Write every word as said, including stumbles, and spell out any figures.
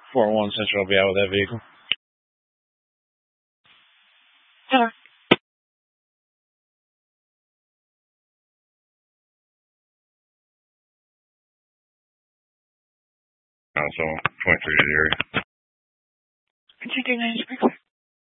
four one Central will be out with that vehicle. Hello. Also, twenty-three to the area. Could you do nine quickly?